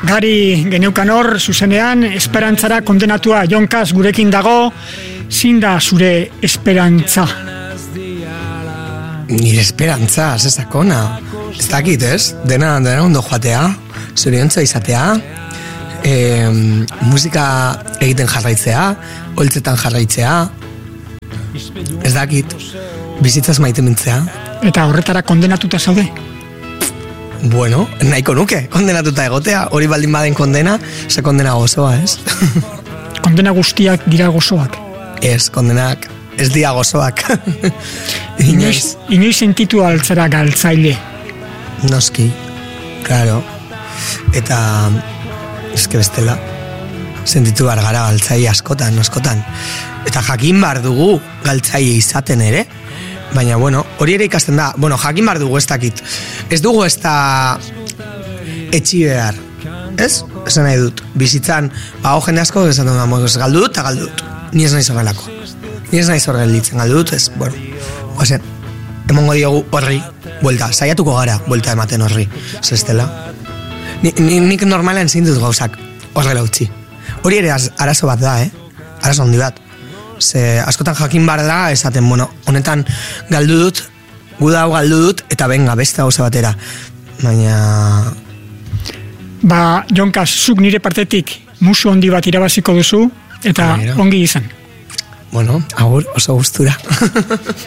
Gari geneukan hor, zuzenean, esperantzara kondenatua Jonkaz gurekin dago, zin da zure esperantza? Nire esperantza, zezakona. Ez dakit, ez? Dena ondo joatea, zoriontza izatea, musika egiten jarraitzea, holtzetan jarraitzea, ez dakit, bizitzaz maite mintzea. Eta horretara kondenatuta zaude? Bueno, nahiko nuke, kondenatuta egotea, hori baldin baden kondena, ze kondena gozoa, ez? Kondena guztiak dira gozoak? Ez, kondenak ez dira gozoak. Inoiz sentitu altzara galtzaile? Noski, claro. Eta, eske bestela, sentitu behar gara galtzaile askotan. Eta jakin behar dugu galtzaile izaten ere, baina, bueno, hori ere ikasten da. Bueno, jakin behar dugu ez dakit. Ez dugu ez da etxi behar. Ez? Esan nahi dut. Bizitzan, jende asko, esan dut, galdu dut eta galdu dut. Ni ez nahi zorrelako. Ni ez nahi zorrelitzen galdu dut, ez, bueno, oazen, emongo diogu horri, buelta, saiatuko gara, buelta ematen horri, zestela. Nik normalean zindut gauzak horrela utzi. Hori ere arazo bat da, arazo handi bat. Ze askotan jakin bar da, esaten, bueno, honetan galdu dut, guda hau galdu dut, eta benga, beste gauza batera. Baina... Jonkaz, zuk nire partetik musu handi bat irabaziko duzu, eta ongi izan. Bueno, agur, oso gustura.